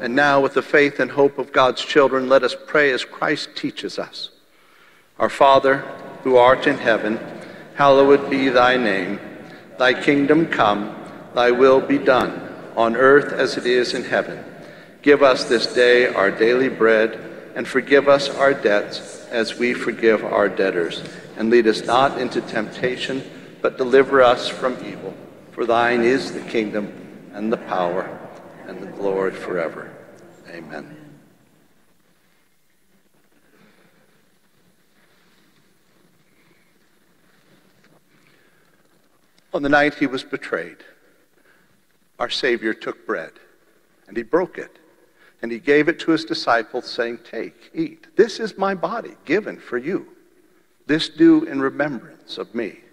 And now, with the faith and hope of God's children, let us pray as Christ teaches us. Our Father, who art in heaven, hallowed be thy name. Thy kingdom come, thy will be done, on earth as it is in heaven. Give us this day our daily bread, and forgive us our debts as we forgive our debtors. And lead us not into temptation, but deliver us from evil. For thine is the kingdom, and the power, and the glory forever. Amen. On the night he was betrayed, our Savior took bread, and he broke it, and he gave it to his disciples, saying, "Take, eat. This is my body given for you. This do in remembrance of me."